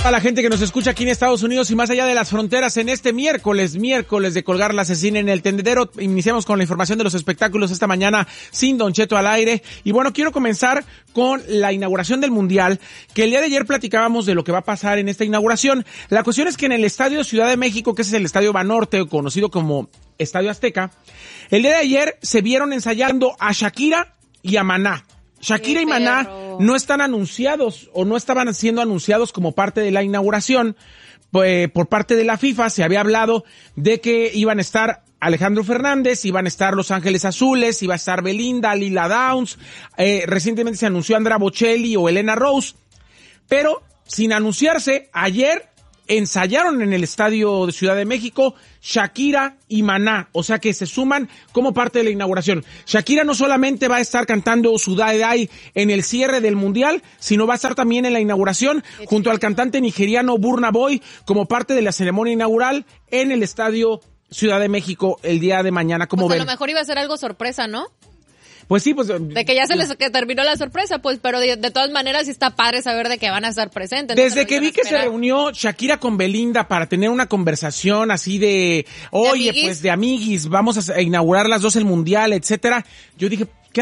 A la gente que nos escucha aquí en Estados Unidos y más allá de las fronteras en este miércoles de colgar la asesina en el tendedero. Iniciamos con la información de los espectáculos esta mañana sin Don Cheto al aire. Y bueno, quiero comenzar con la inauguración del Mundial, que el día de ayer platicábamos de lo que va a pasar en esta inauguración. La cuestión es que en el Estadio Ciudad de México, que es el Estadio Banorte, conocido como Estadio Azteca, el día de ayer se vieron ensayando a Shakira y a Maná. Shakira y Maná no están anunciados o no estaban siendo anunciados como parte de la inauguración. Pues, por parte de la FIFA se había hablado de que iban a estar Alejandro Fernández, iban a estar Los Ángeles Azules, iba a estar Belinda, Lila Downs, recientemente se anunció Andrea Bocelli o Elena Rose, pero sin anunciarse, ayer ensayaron en el Estadio de Ciudad de México Shakira y Maná, o sea que se suman como parte de la inauguración. Shakira no solamente va a estar cantando su Die Die en el cierre del Mundial, sino va a estar también en la inauguración junto al cantante nigeriano Burna Boy como parte de la ceremonia inaugural en el Estadio Ciudad de México el día de mañana. ¿Cómo ven? A lo mejor iba a ser algo sorpresa, ¿no? Pues sí, pues... De que ya que terminó la sorpresa, pues, pero de todas maneras sí está padre saber de que van a estar presentes. Desde que vi que se reunió Shakira con Belinda para tener una conversación así de, oye, pues de amiguis, vamos a inaugurar las dos el Mundial, etcétera. Yo dije,